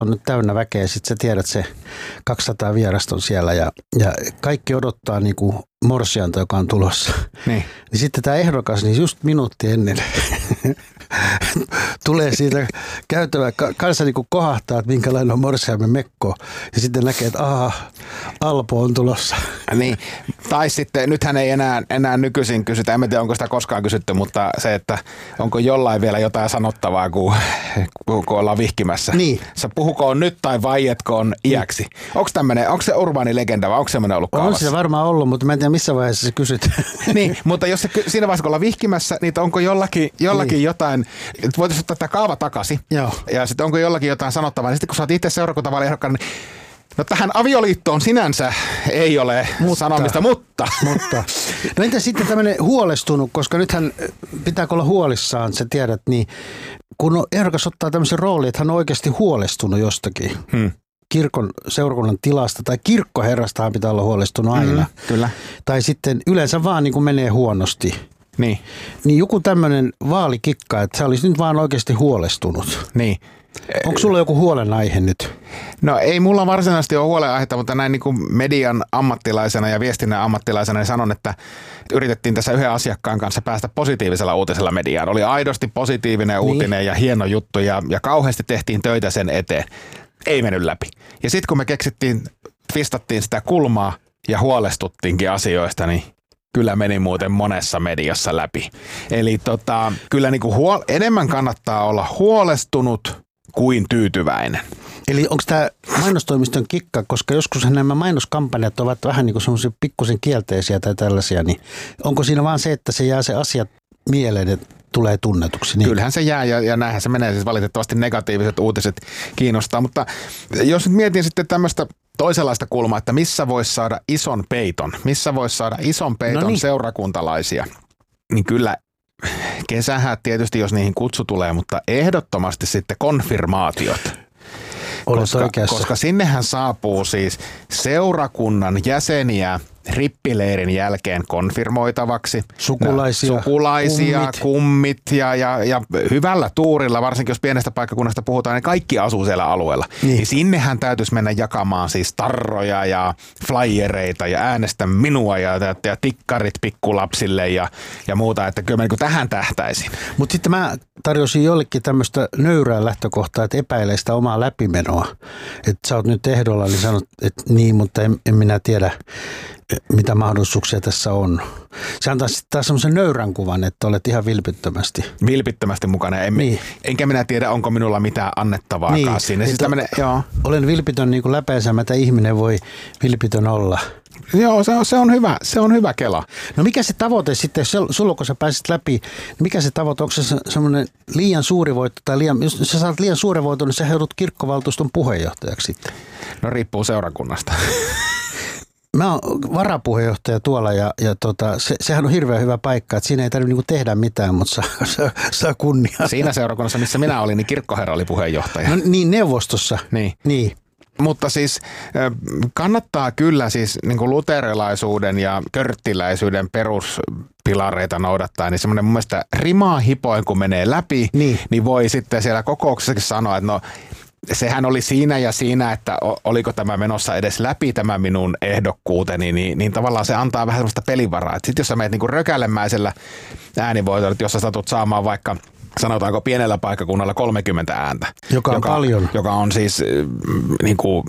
on nyt täynnä väkeä, sitten sä tiedät, se 200 vierasta on siellä ja kaikki odottaa niin kuin morsianta, joka on tulossa. Niin sitten tämä ehdokas, niin just minuutti ennen tulee siitä käytävä, kanssa niin kuin kohahtaa, että minkälainen on morsiamme mekko. Ja sitten näkee, että Alpo on tulossa. Niin, tai sitten, nythän ei enää nykyisin kysytä, en tiedä onko sitä koskaan kysytty, mutta se, että onko jollain vielä jotain sanottavaa, kun ollaan vihkimässä. Niin. Sä puhukoon nyt tai vaietkoon iäksi. Onko se urbaani legenda vai onko semmoinen ollut kaavassa? On se varmaan ollut, mutta mä en tiedä missä vaiheessa se kysyt. Niin, mutta jos siinä vaiheessa kun ollaan vihkimässä, niin onko jollakin niin jotain, voitaisiin ottaa tämä kaava takaisin. Joo. Ja sitten onko jollakin jotain sanottavaa, niin sitten kun sä oot itse seurakuntavaaliehdokkaan, niin no tähän avioliittoon sinänsä ei ole sanomista, mutta. No entä sitten tämmöinen huolestunut, koska nythän pitääkö olla huolissaan, sä tiedät, niin kun ehdokas ottaa tämmöisen roolin, että hän on oikeasti huolestunut jostakin. Kirkon seurakunnan tilasta tai kirkkoherrastahan pitää olla huolestunut aina. Kyllä. Tai sitten yleensä vaan niin kuin menee huonosti. Niin joku tämmöinen vaalikikka, että sä olisit nyt vaan oikeasti huolestunut. Niin. Onko sulla joku huolenaihe nyt? No ei mulla varsinaisesti ole huolenaihetta, mutta näin niin kuin median ammattilaisena ja viestinnän ammattilaisena niin sanon, että yritettiin tässä yhden asiakkaan kanssa päästä positiivisella uutisella mediaan. Oli aidosti positiivinen uutinen ja hieno juttu ja kauheasti tehtiin töitä sen eteen. Ei mennyt läpi. Ja sitten kun me twistattiin sitä kulmaa ja huolestuttiinkin asioista, niin kyllä meni muuten monessa mediassa läpi. Eli kyllä niin kuin enemmän kannattaa olla huolestunut kuin tyytyväinen. Eli onko tämä mainostoimiston kikka, koska joskus nämä mainoskampanjat ovat vähän niin kuin semmoisia pikkusen kielteisiä tai tällaisia, niin onko siinä vaan se, että se jää se asia mieleen, että tulee tunnetuksi? Niin. Kyllähän se jää ja näinhän se menee, siis valitettavasti negatiiviset uutiset kiinnostaa, mutta jos nyt mietin sitten tämmöistä toisenlaista kulmaa, että missä voisi saada ison peiton seurakuntalaisia, niin kyllä kesähän tietysti, jos niihin kutsu tulee, mutta ehdottomasti sitten konfirmaatiot. Koska sinnehän saapuu siis seurakunnan jäseniä rippileirin jälkeen konfirmoitavaksi. Sukulaisia, kummit ja hyvällä tuurilla, varsinkin jos pienestä paikkakunnasta puhutaan, niin kaikki asuu siellä alueella. Niin sinnehän täytyisi mennä jakamaan siis tarroja ja flyereita ja äänestä minua ja tikkarit pikkulapsille ja muuta, että kyllä mä niin tähän tähtäisin. Mutta sitten mä tarjosin jollekin tämmöistä nöyrää lähtökohtaa, että epäilee sitä omaa läpimenoa. Että sä oot nyt ehdolla, niin sanot, että niin, mutta en minä tiedä, mitä mahdollisuuksia tässä on. Se antaa taas semmoisen nöyrän kuvan, että olet ihan vilpittömästi mukana. Enkä minä tiedä, onko minulla mitään annettavaakaan siinä. Siis olen vilpitön niin kuin läpäisemättä ihminen voi vilpitön olla. Joo, se on hyvä kela. No mikä se tavoite sitten, sulla kun sä pääsit läpi, niin mikä se tavoite, onko se semmoinen liian suuri voitto tai jos sä saat liian suuren voiton, niin sä joudut kirkkovaltuuston puheenjohtajaksi sitten? No riippuu seurakunnasta. Mä oon varapuheenjohtaja tuolla ja sehän on hirveän hyvä paikka, että siinä ei tarvitse niinku tehdä mitään, mutta saa kunniaa. Siinä seurakunnassa, missä minä olin, niin kirkkoherra oli puheenjohtaja. No niin, neuvostossa. Niin. Mutta siis kannattaa kyllä siis niin kuin luterilaisuuden ja körttiläisyyden peruspilareita noudattaa, niin semmoinen mun mielestä rimaa hipoin kun menee läpi, niin voi sitten siellä kokouksessakin sanoa, että no sehän oli siinä ja siinä, että oliko tämä menossa edes läpi tämä minun ehdokkuuteni, niin tavallaan se antaa vähän semmoista pelivaraa. Sitten jos sä meet niin kuin rökälemäisellä äänivoitolla, jos sä satut saamaan vaikka sanotaanko pienellä paikkakunnalla 30 ääntä. Joka on paljon. Joka on siis niin kuin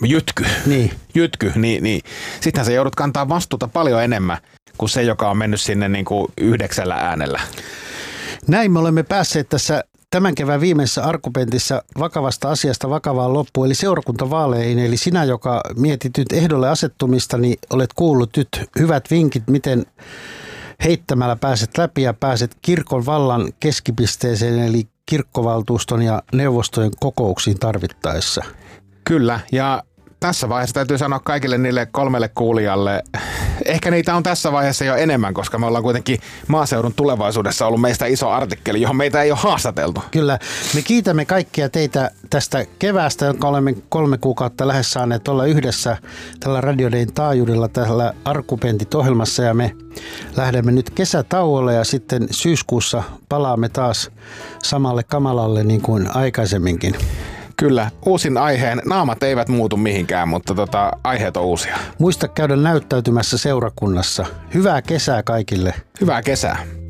jytky, niin sittenhän sä joudut kantaa vastuuta paljon enemmän kuin se, joka on mennyt sinne niin kuin 9 äänellä. Näin me olemme päässeet tässä tämän kevään viimeisessä Arkupentissä vakavasta asiasta vakavaan loppuun, eli seurakuntavaaleihin. Eli sinä, joka mietit nyt ehdolle asettumista, niin olet kuullut nyt hyvät vinkit, miten heittämällä pääset läpi ja pääset kirkon vallan keskipisteeseen, eli kirkkovaltuuston ja neuvostojen kokouksiin tarvittaessa. Kyllä, ja tässä vaiheessa täytyy sanoa kaikille niille 3 kuulijalle, ehkä niitä on tässä vaiheessa jo enemmän, koska me ollaan kuitenkin maaseudun tulevaisuudessa ollut meistä iso artikkeli, johon meitä ei ole haastateltu. Kyllä, me kiitämme kaikkia teitä tästä keväästä, jonka olemme 3 kuukautta lähes saaneet olla yhdessä tällä Radio Dayn taajuudella tällä Arkupentit-ohjelmassa, ja me lähdemme nyt kesätauolle ja sitten syyskuussa palaamme taas samalle kamalalle niin kuin aikaisemminkin. Kyllä, uusin aiheen. Naamat eivät muutu mihinkään, mutta aiheet on uusia. Muista käydä näyttäytymässä seurakunnassa. Hyvää kesää kaikille. Hyvää kesää.